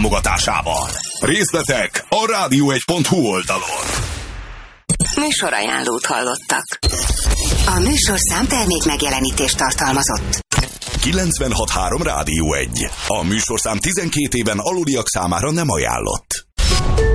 támogatásával. Részletek a radio1.hu oldalon. Műsorajánlót hallottak. A műsorszám termék megjelenítést tartalmazott. 96.3 Rádió 1. A műsorszám 12 éven aluliak számára nem ajánlott.